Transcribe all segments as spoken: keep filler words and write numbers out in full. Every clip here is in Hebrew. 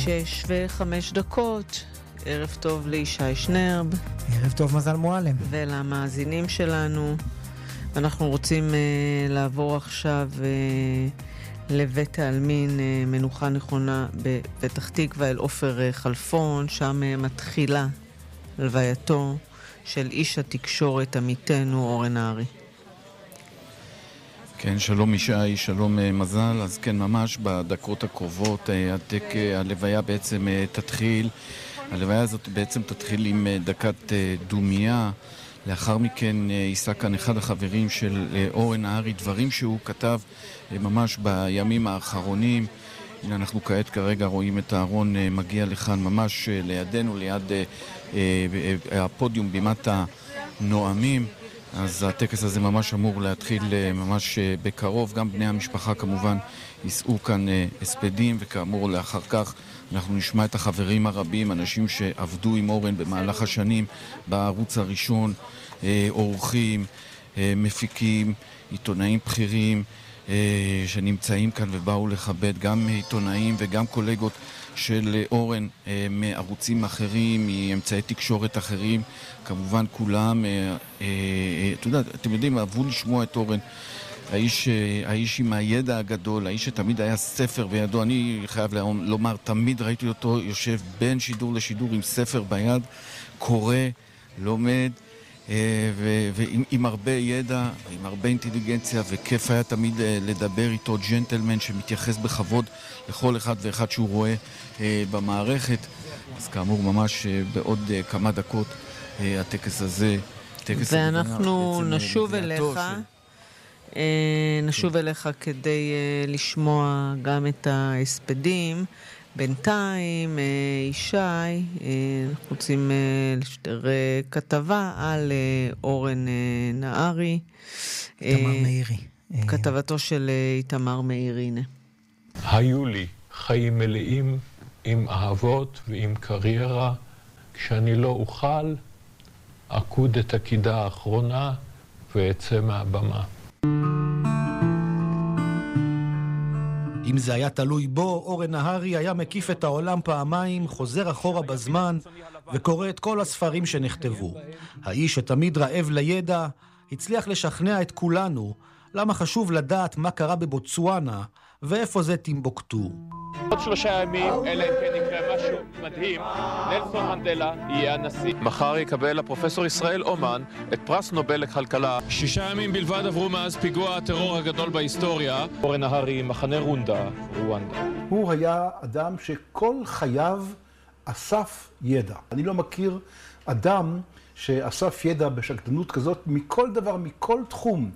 שש וחמש דקות. ערב טוב לישי שנרב. ערב טוב מזל מועלם. ולמאזינים שלנו. אנחנו רוצים uh, לעבור עכשיו uh, לבית העלמין uh, מנוחה נכונה בפתח תקווה אל עופר uh, חלפון, שם uh, מתחילה הלווייתו של איש התקשורת עמיתנו אורן נהרי. כן, שלום ישי, שלום מזל. אז כן, ממש בדקות הקרובות הדק, הלוויה בעצם תתחיל. הלוויה הזאת בעצם תתחיל עם דקת דומיה. לאחר מכן יישא כאן אחד החברים של אורן נהרי, דברים שהוא כתב ממש בימים האחרונים. הנה אנחנו כעת כרגע רואים את הארון מגיע לכאן ממש לידינו, ליד הפודיום בימת הנואמים. אז הטקס הזה ממש אמור להתחיל ממש בקרוב. גם בני המשפחה כמובן יישאו כאן הספדים, וכאמור לאחר כך אנחנו נשמע את החברים הרבים, אנשים שעבדו עם אורן במהלך השנים בערוץ הראשון, אורחים, מפיקים, עיתונאים בכירים שנמצאים כאן ובאו לכבד, גם עיתונאים וגם קולגות של אורן מערוצים אחרים, מאמצעי תקשורת אחרים, כמובן כולם, אתה יודע, אתם יודעים, אהבו לשמוע את אורן, האיש, האיש עם הידע הגדול, האיש שתמיד היה ספר בידו. אני חייב לומר, תמיד ראיתי אותו יושב בין שידור לשידור עם ספר ביד, קורא, לומד, ועם עם הרבה ידע, עם הרבה אינטליגנציה, וכיף היה תמיד לדבר איתו, ג'נטלמן שמתייחס בכבוד לכל אחד ואחד שהוא רואה במערכת. אז כאמור ממש בעוד כמה דקות הטקס הזה, טקס ואנחנו נשוב אליך ש... נשוב אליך כדי לשמוע גם את ההספדים. בינתיים, ישי, אנחנו רוצים לשדר כתבה על אורן נהרי. איתמר מאירי. כתבתו של איתמר מאירי, הנה. היו לי חיים מלאים עם אהבות ועם קריירה. כשאני לא אוכל, אקוד את הקידה האחרונה ואצא מהבמה. אם זה היה תלוי בו, אורן נהרי היה מקיף את העולם פעמיים, חוזר אחורה בזמן וקורא את כל הספרים שנכתבו. האיש שתמיד רעב לידע הצליח לשכנע את כולנו למה חשוב לדעת מה קרה בבוצואנה ואיפה זה טימבוקטו. עוד שלושה ימים, אלא אם כן יקרה משהו מדהים, נלסון מנדלה יהיה הנשיא. מחר יקבל הפרופסור ישראל אומן את פרס נובל לכלכלה. שישה ימים בלבד עברו מאז פיגוע הטרור הגדול בהיסטוריה. אורן נהרי, מחנה רונדה, רואנדה. הוא היה אדם שכל חייו אסף ידע. אני לא מכיר אדם שאסף ידע בשקדנות כזאת מכל דבר, מכל תחום.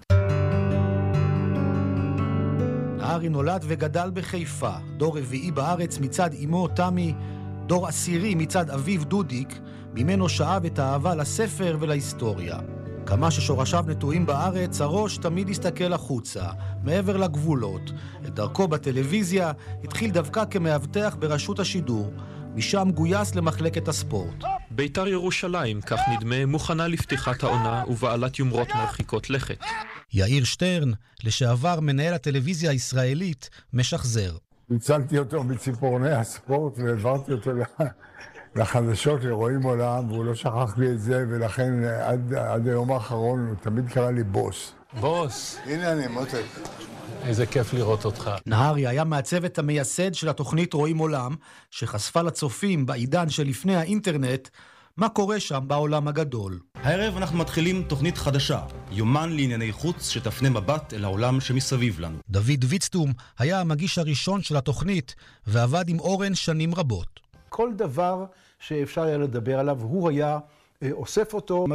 נהרי נולד וגדל בחיפה, דור רביעי בארץ מצד אמו תמי, דור עשירי מצד אביו דודיק, ממנו שאב את האהבה לספר ולהיסטוריה. כמה ששורשיו נטועים בארץ, הראש תמיד הסתכל החוצה, מעבר לגבולות. את דרכו בטלוויזיה התחיל דווקא כמאבטח ברשות השידור, משם גויס למחלקת הספורט. ביתר ירושלים, כך נדמה, מוכנה לפתיחת העונה ובעלת יומרות מרחיקות לכת. יאיר שטרן, לשעבר מנהל הטלוויזיה הישראלית, משחזר. הצלתי אותו מציפורני הספורט והעברתי אותו לחדשות, לרואים עולם, והוא לא שכח לי את זה, ולכן עד, עד היום האחרון הוא תמיד קרא לי בוס. בוס. הנה אני, מותק. איזה כיף לראות אותך. נהרי היה מהצוות המייסד של התוכנית רואים עולם, שחשפה לצופים בעידן שלפני האינטרנט, מה קורה שם בעולם הגדול. הערב אנחנו מתחילים תוכנית חדשה, יומן לענייני חוץ שתפנה מבט אל העולם שמסביב לנו. דוד ויצטום היה המגיש הראשון של התוכנית, ועבד עם אורן שנים רבות. כל דבר שאפשר היה לדבר עליו, הוא היה אוסף אותו.